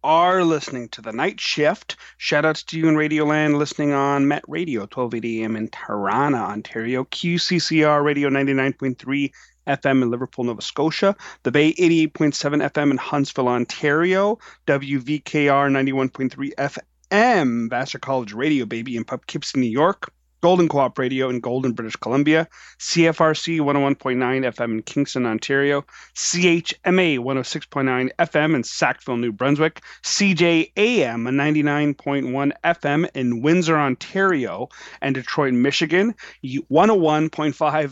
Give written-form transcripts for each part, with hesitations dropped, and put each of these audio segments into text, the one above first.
are listening to The Night Shift. Shout outs to you in Radioland listening on Met Radio, 1280 AM in Tirana, Ontario, QCCR Radio 99.3 FM in Liverpool, Nova Scotia, The Bay 88.7 FM in Huntsville, Ontario, WVKR 91.3 FM, Vassar College Radio, baby, in Poughkeepsie, New York, Golden Co-op Radio in Golden, British Columbia, CFRC 101.9 FM in Kingston, Ontario, CHMA 106.9 FM in Sackville, New Brunswick, CJAM 99.1 FM in Windsor, Ontario, and Detroit, Michigan, 101.5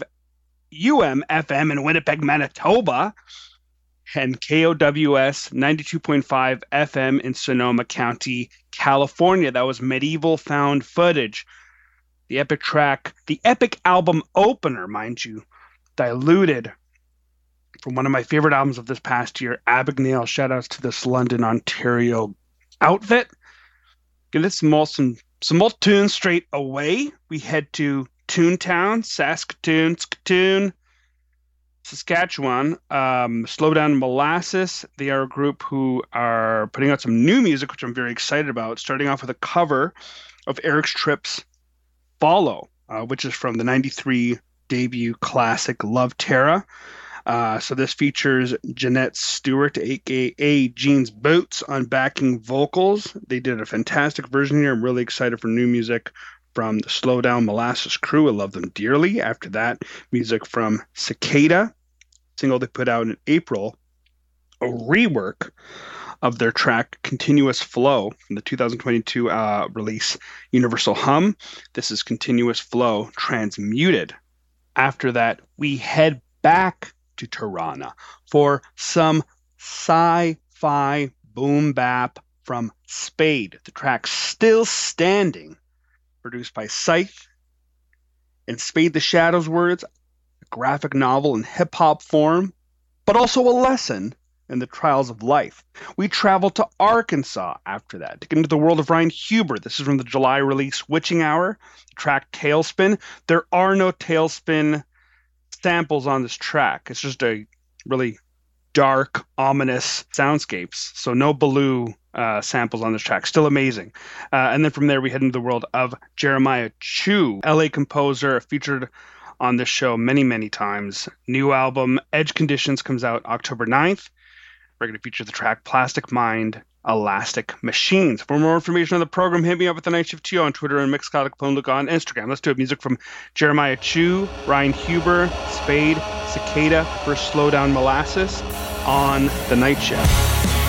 FM in Winnipeg, Manitoba, and KOWS 92.5 FM in Sonoma County, California. That was Medieval Found Footage. The epic track, the epic album opener, mind you, Diluted, from one of my favorite albums of this past year, Abagnale. Shoutouts to this London, Ontario outfit. Get this some more tunes straight away. We head to Toontown, Saskatoon, Saskatchewan. Slowdown Molasses. They are a group who are putting out some new music, which I'm very excited about. Starting off with a cover of Eric Tripp's Follow, which is from the 93 debut classic Love Terra. So this features Jeanette Stewart, aka Jean's Boots, on backing vocals. They did a fantastic version here. I'm really excited for new music from the Slowdown Molasses crew. I love them dearly. After that, music from Cicada, single they put out in April, a rework of their track Continuous Flow from the 2022 release Universal Hum. This is Continuous Flow Transmuted. After that, we head back to Tirana for some sci-fi boom bap from Spade. The track Still Standing, produced by Scythe. In Spade the Shadow's words, a graphic novel in hip-hop form, but also a lesson in the trials of life. We travel to Arkansas after that to get into the world of Ryan Huber. This is from the July release Witching Hour, the track Tailspin. There are no Tailspin samples on this track. It's just a really dark, ominous soundscapes. So no Baloo samples on this track. Still amazing. And then from there, we head into the world of Jeremiah Chu, LA composer, featured on this show many, many times. New album, Edge Conditions, comes out October 9th. We're going to feature the track Plastic Mind, Elastic Machines. For more information on the program, hit me up at The Night Shift TO on Twitter and Mixcloud on Instagram. Let's do it. Music from Jeremiah Chu, Ryan Huber, Spade, Cicada, for Slowdown Molasses on The Night Shift.